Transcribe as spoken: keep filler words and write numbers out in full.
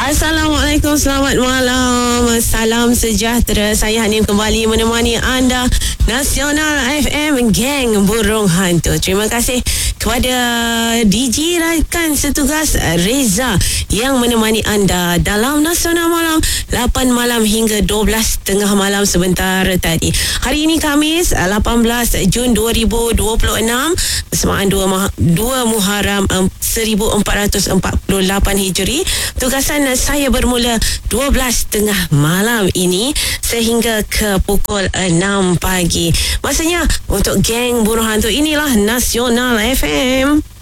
Assalamualaikum, selamat malam. Salam sejahtera. Saya Hanim kembali menemani anda. Nasional F M, geng burung hantu. Terima kasih kepada D J rakan setugas Reza yang menemani anda dalam Nasional Malam lapan malam hingga dua belas tengah malam sebentar tadi. Hari ini Khamis lapan belas Jun dua ribu dua puluh enam bersamaan dua Muharram seribu empat ratus empat puluh lapan Hijri. Tugasan saya bermula dua belas tengah malam ini sehingga ke pukul enam pagi. Masanya untuk geng burung hantu. Inilah Nasional F M.